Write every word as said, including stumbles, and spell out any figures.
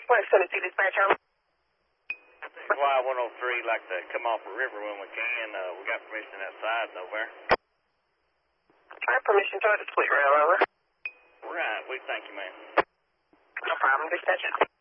West Tennessee Dispatch, over. Y one oh three, like to come off the river when we can. Uh, we got permission outside, over. I have permission to the split rail, over. Right, we thank you, man. No problem, dispatch.